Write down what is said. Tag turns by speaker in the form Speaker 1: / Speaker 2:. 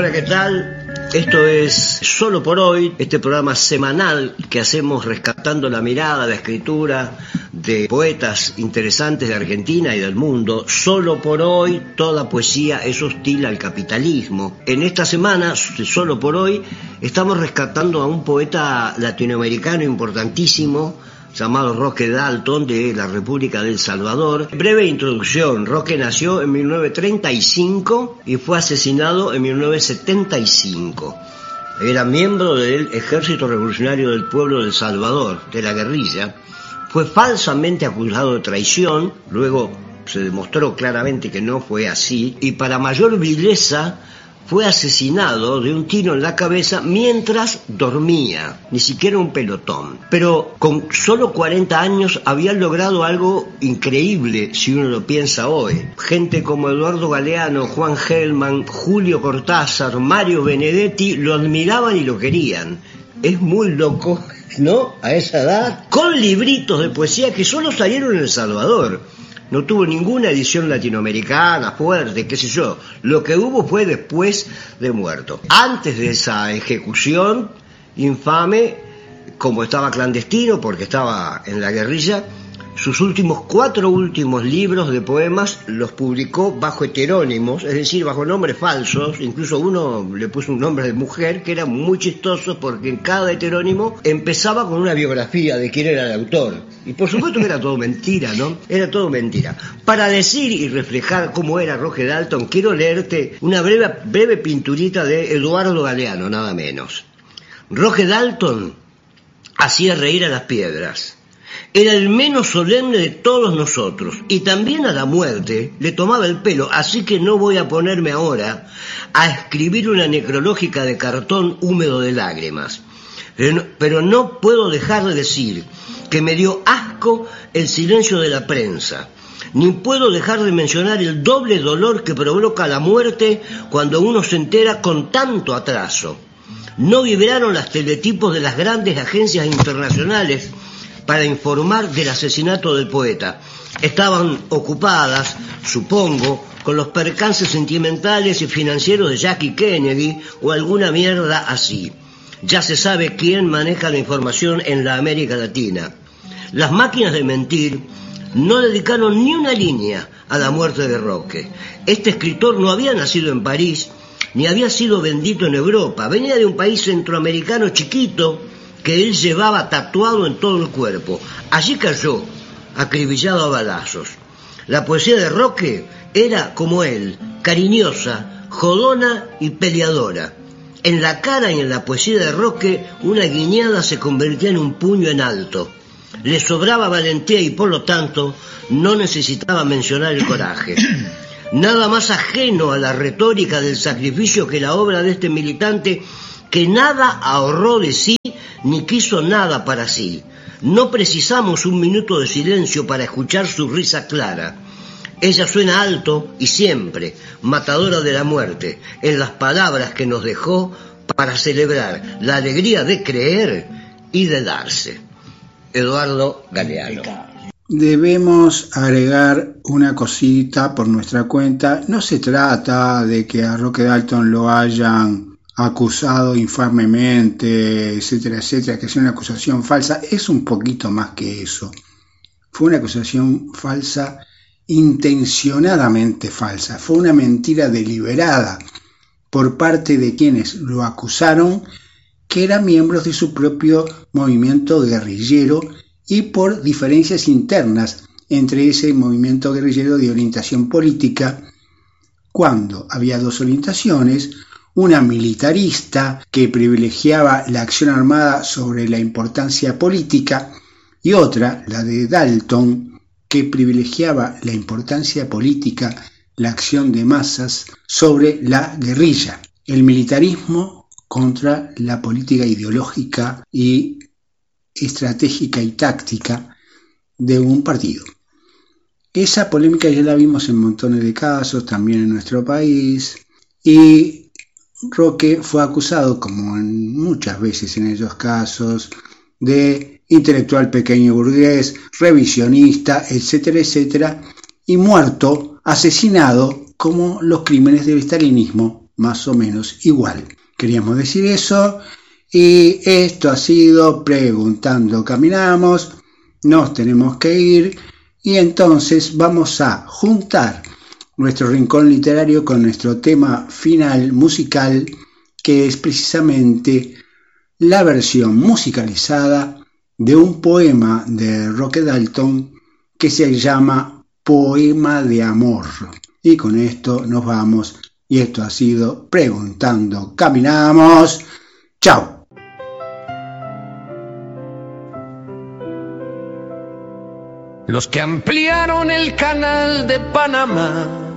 Speaker 1: Hola, ¿qué tal? Esto es Solo por Hoy, este programa semanal que hacemos rescatando la mirada, la escritura de poetas interesantes de Argentina y del mundo. Solo por hoy, toda poesía es hostil al capitalismo. En esta semana, Solo por Hoy, estamos rescatando a un poeta latinoamericano importantísimo, llamado Roque Dalton, de la República del Salvador. Breve introducción: Roque nació en 1935 y fue asesinado en 1975. Era miembro del Ejército Revolucionario del Pueblo del Salvador, de la guerrilla. Fue falsamente acusado de traición, luego se demostró claramente que no fue así, y para mayor vileza fue asesinado de un tiro en la cabeza mientras dormía, ni siquiera un pelotón. Pero con solo 40 años había logrado algo increíble si uno lo piensa hoy. Gente como Eduardo Galeano, Juan Gelman, Julio Cortázar, Mario Benedetti lo admiraban y lo querían. Es muy loco, ¿no? A esa edad, con libritos de poesía que solo salieron en El Salvador. No tuvo ninguna edición latinoamericana fuerte, qué sé yo. Lo que hubo fue después de muerto. Antes de esa ejecución infame, como estaba clandestino porque estaba en la guerrilla, sus cuatro últimos libros de poemas los publicó bajo heterónimos, es decir, bajo nombres falsos. Incluso uno le puso un nombre de mujer que era muy chistoso porque en cada heterónimo empezaba con una biografía de quién era el autor. Y por supuesto que era todo mentira, ¿no? Era todo mentira. Para decir y reflejar cómo era Roque Dalton, quiero leerte una breve pinturita de Eduardo Galeano, nada menos. Roque Dalton hacía reír a las piedras. Era el menos solemne de todos nosotros, y también a la muerte le tomaba el pelo, así que no voy a ponerme ahora a escribir una necrológica de cartón húmedo de lágrimas. Pero no puedo dejar de decir que me dio asco el silencio de la prensa, ni puedo dejar de mencionar el doble dolor que provoca la muerte cuando uno se entera con tanto atraso. No vibraron las teletipos de las grandes agencias internacionales para informar del asesinato del poeta. Estaban ocupadas, supongo, con los percances sentimentales y financieros de Jackie Kennedy o alguna mierda así. Ya se sabe quién maneja la información en la América Latina. Las máquinas de mentir no dedicaron ni una línea a la muerte de Roque. Este escritor no había nacido en París, ni había sido bendito en Europa. Venía de un país centroamericano chiquito que él llevaba tatuado en todo el cuerpo. Allí cayó, acribillado a balazos. La poesía de Roque era, como él, cariñosa, jodona y peleadora. En la cara y en la poesía de Roque, una guiñada se convertía en un puño en alto. Le sobraba valentía y, por lo tanto, no necesitaba mencionar el coraje. Nada más ajeno a la retórica del sacrificio que la obra de este militante, que nada ahorró de sí ni quiso nada para sí. No precisamos un minuto de silencio para escuchar su risa clara. Ella suena alto y siempre, matadora de la muerte, en las palabras que nos dejó para celebrar la alegría de creer y de darse. Eduardo Galeano.
Speaker 2: Debemos agregar una cosita por nuestra cuenta. No se trata de que a Roque Dalton lo hayan acusado infamemente, etcétera, etcétera, que es una acusación falsa. Es un poquito más que eso. Fue una acusación falsa, intencionadamente falsa. Fue una mentira deliberada por parte de quienes lo acusaron, que eran miembros de su propio movimiento guerrillero, y por diferencias internas entre ese movimiento guerrillero de orientación política, cuando había dos orientaciones: una militarista que privilegiaba la acción armada sobre la importancia política, y otra, la de Dalton, que privilegiaba la importancia política, la acción de masas, sobre la guerrilla. El militarismo contra la política ideológica y estratégica y táctica de un partido. Esa polémica ya la vimos en montones de casos, también en nuestro país, y Roque fue acusado, como en muchas veces en esos casos, de intelectual pequeño burgués, revisionista, etcétera, etcétera, y muerto, asesinado, como los crímenes del estalinismo más o menos igual. Queríamos decir eso, y esto ha sido Preguntando Caminamos. Nos tenemos que ir, y entonces vamos a juntar nuestro rincón literario con nuestro tema final musical, que es precisamente la versión musicalizada de un poema de Roque Dalton que se llama Poema de Amor. Y con esto nos vamos, y esto ha sido Preguntando Caminamos. ¡Chao!
Speaker 3: Los que ampliaron el canal de Panamá